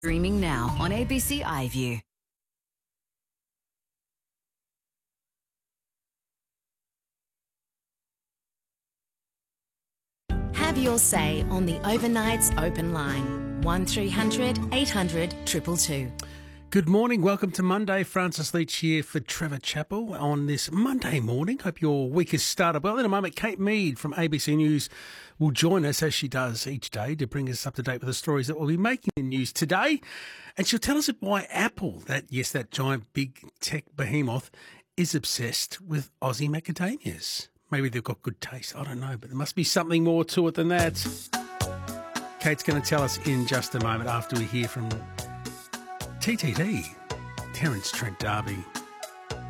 Streaming now on ABC iView. Have your say on the Overnight's open line. 1300 800 222. Good morning. Welcome to Monday. Francis Leach here for Trevor Chappell on this Monday morning. Hope your week has started well. In a moment, Kate Mead from ABC News will join us, as she does each day, to bring us up to date with the stories that will be making the news today. And she'll tell us why Apple, that giant big tech behemoth, is obsessed with Aussie macadamias. Maybe they've got good taste. I don't know, but there must be something more to it than that. Kate's going to tell us in just a moment after we hear from TTD, Terence Trent D'Arby.